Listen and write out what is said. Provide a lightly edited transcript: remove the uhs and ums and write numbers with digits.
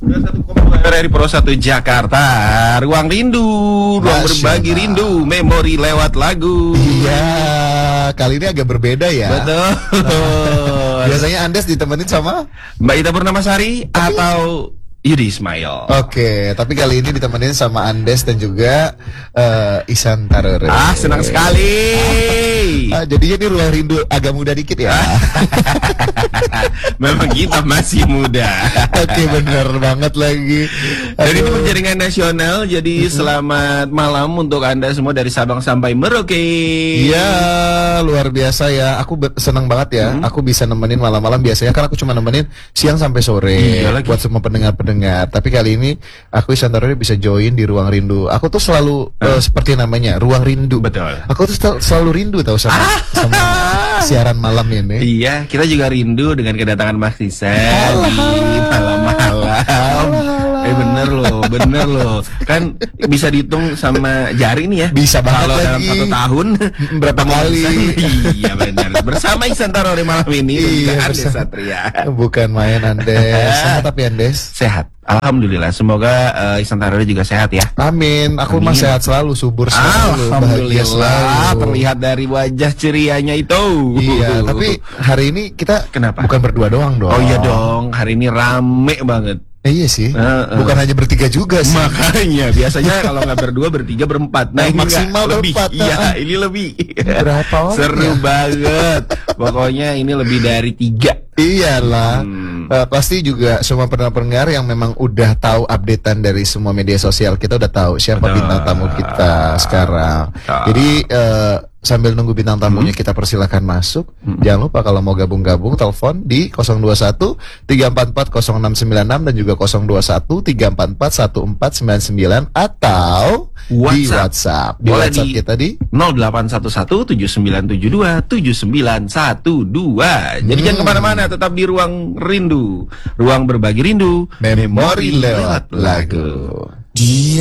101,2 dari Pro 1 Jakarta. Ruang rindu, ruang berbagi rindu, memori lewat lagu. Iya, kali ini agak berbeda ya. Betul. Biasanya Andes ditemenin sama Mbak Ita Purnamasari atau Yudi Ismail. Oke, tapi kali ini ditemenin sama Andes dan juga Ihsan Tarore. Senang sekali. Jadinya ini ruang rindu agak muda dikit ya. Memang kita masih muda. Oke, bener banget lagi. Dan ini penjaringan nasional. Jadi selamat malam untuk Anda semua dari Sabang sampai Merauke. Iya, luar biasa ya. Aku senang banget ya. Aku bisa nemenin malam-malam. Biasanya kan aku cuma nemenin siang sampai sore. Iya lagi. Buat semua pendengar-pendengar. Tapi kali ini aku Ihsan Tarore bisa join di ruang rindu. Aku tuh selalu seperti namanya, ruang rindu. Betul. Aku tuh selalu rindu tahu sama siaran malam ini. Iya, kita juga rindu dengan kedatangan Mas Ihsan di malam-malam. Bener loh. Kan bisa dihitung sama jari nih ya. Bisa banget kalau dalam lagi. 1 tahun Berapa kali? Iya benar. Bersama Ihsan Tarore malam ini. Iya, Andes Satria. Bukan main Andes. Sehat tapi Andes. Sehat. Alhamdulillah. Semoga Ihsan Tarore juga sehat ya. Amin. Aku mah sehat selalu, subur selalu, bahagia selalu. Terlihat dari wajah cerianya itu. Iya, tapi hari ini kita Kenapa? bukan berdua doang dong. Oh iya dong, hari ini rame banget. Iya sih. Bukan hanya bertiga juga sih. Makanya biasanya kalau nggak berdua, bertiga, berempat. Nah, ini maksimal lebih. berempat. Iya, ini lebih. Berapa orang Seru ya? banget. Pokoknya ini lebih dari 3. Iyalah. Pasti juga semua pendengar yang memang udah tahu updatean dari semua media sosial kita udah tahu siapa bintang tamu kita sekarang. Jadi sambil nunggu bintang tamunya kita persilahkan masuk. Jangan lupa kalau mau gabung-gabung telepon di 021 344 0696 dan juga 021 344 1499 atau di WhatsApp. Di Boleh WhatsApp di kita di 0811 7972 7912. Jadi jangan kemana-mana, tetap di ruang rindu, ruang berbagi rindu, Memori lewat lagu. Dia